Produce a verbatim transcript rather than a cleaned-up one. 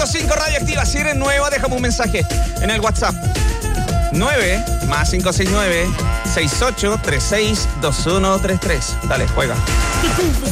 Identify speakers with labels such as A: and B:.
A: punto cinco Radioactiva. Si eres nueva, déjame un mensaje en el WhatsApp. nueve más cinco seis nueve seis ocho tres seis dos uno tres tres. Dale, juega.